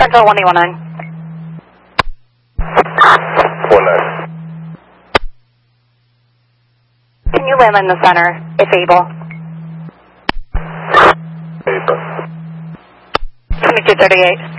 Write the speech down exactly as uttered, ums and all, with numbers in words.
Central one eight one nine. one nine. Can you land in the center, if able? Able. twenty-two thirty-eight.